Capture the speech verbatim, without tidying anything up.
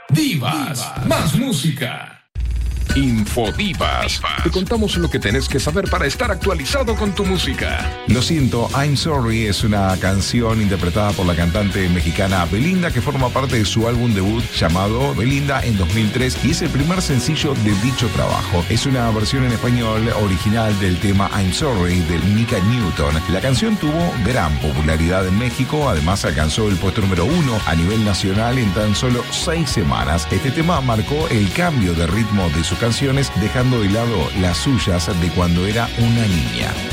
Divas, más música. Infodivas. Te contamos lo que tenés que saber para estar actualizado con tu música. Lo siento, I'm Sorry es una canción interpretada por la cantante mexicana Belinda que forma parte de su álbum debut llamado Belinda en dos mil tres y es el primer sencillo de dicho trabajo. Es una versión en español original del tema I'm Sorry de Nika Newton. La canción tuvo gran popularidad en México, además alcanzó el puesto número uno a nivel nacional en tan solo seis semanas. Este tema marcó el cambio de ritmo de sus canciones, dejando de lado las suyas de cuando era una niña.